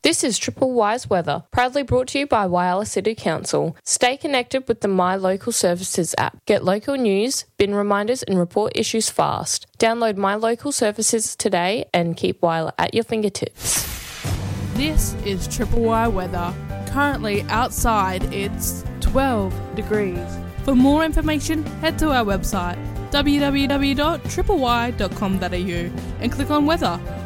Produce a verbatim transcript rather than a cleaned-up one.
This is Triple Y's weather, proudly brought to you by Whyalla City Council. Stay connected with the My Local Services app. Get local news, bin reminders and report issues fast. Download My Local Services today and keep Whyalla at your fingertips. This is Triple Y weather. Currently outside it's twelve degrees. For more information, head to our website w w w dot triple y dot com dot a u and click on weather.